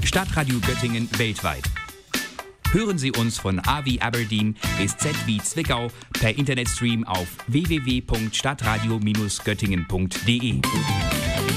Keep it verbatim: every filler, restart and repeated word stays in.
Stadtradio Göttingen weltweit. Hören Sie uns von A wie Aberdeen bis Z wie Zwickau per Internetstream auf w w w punkt stadtradio Bindestrich göttingen punkt de.